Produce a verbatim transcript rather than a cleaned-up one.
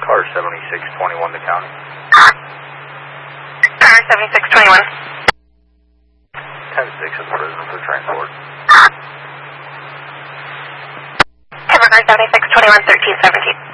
car seventy-six twenty-one to county. Car seventy-six twenty-one. ten six at the prison for transport. Cover car seventy-six twenty-one, thirteen seventeen.